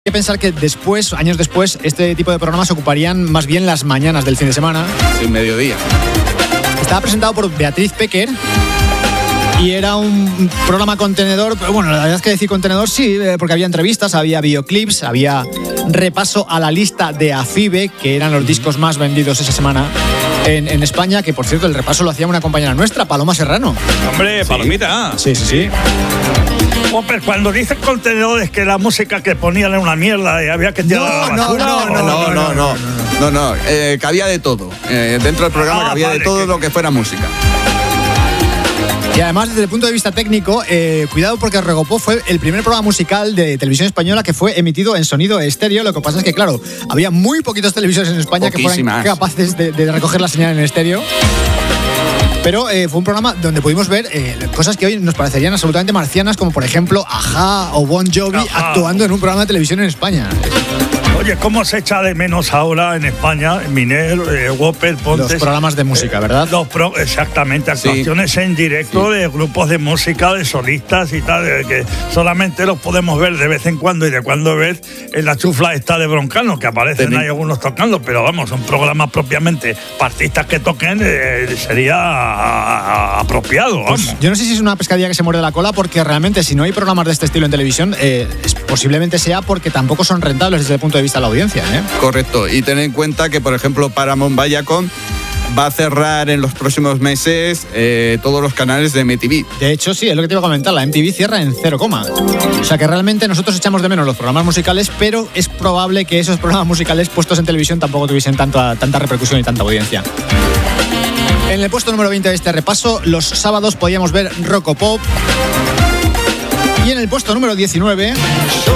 Hay que pensar que después, años después, este tipo de programas ocuparían más bien las mañanas del fin de semana. Sí, mediodía. Estaba presentado por Beatriz Pecker y era un programa contenedor, pero bueno, la verdad es que decir contenedor sí, porque había entrevistas, había videoclips, había repaso a la lista de AFIBE, que eran los discos más vendidos esa semana en España, que por cierto el repaso lo hacía una compañera nuestra, Paloma Serrano. Hombre, sí. Palomita. Sí. Pero cuando dices contenedores que la música que ponían era una mierda y había que tirar a la basura. No, cabía de todo. Dentro del programa cabía de todo lo que fuera música. Y además, desde el punto de vista técnico, cuidado porque Regopó fue el primer programa musical de televisión española que fue emitido en sonido estéreo. Lo que pasa es que, claro, había muy poquitos televisores en España que fueran capaces de recoger la señal en estéreo. Pero fue un programa donde pudimos ver cosas que hoy nos parecerían absolutamente marcianas, como por ejemplo Ajá o Bon Jovi actuando en un programa de televisión en España. Oye, ¿cómo se echa de menos ahora en España, Miner, Whopper, Pontes? Los programas de música, ¿verdad? Exactamente, actuaciones en directo de grupos de música, de solistas y tal, que solamente los podemos ver de vez en cuando y de cuando vez en la chufla esta de Broncano, que aparecen ahí algunos tocando, pero vamos, son programas propiamente para artistas que toquen, sería apropiado, vamos. Pues yo no sé si es una pescadilla que se muerde la cola, porque realmente si no hay programas de este estilo en televisión, posiblemente sea porque tampoco son rentables desde el punto de vista de la audiencia, ¿eh? Correcto, y ten en cuenta que, por ejemplo, Paramount Viacom va a cerrar en los próximos meses todos los canales de MTV. De hecho, sí, es lo que te iba a comentar, la MTV cierra en 0, o sea que realmente nosotros echamos de menos los programas musicales, pero es probable que esos programas musicales puestos en televisión tampoco tuviesen tanta repercusión y tanta audiencia. En el puesto número 20 de este repaso, los sábados podíamos ver Rock o Pop. Y en el puesto número 19...